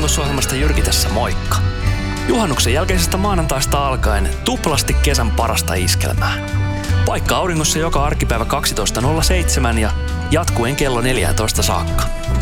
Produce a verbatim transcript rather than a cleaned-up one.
Iltavuotosohjelmasta Jyrki tässä, moikka. Juhannuksen jälkeisestä maanantaista alkaen tuplasti kesän parasta iskelmää. Paikka auringossa joka arkipäivä kaksitoista nolla seitsemän ja jatkuen kello neljätoista saakka.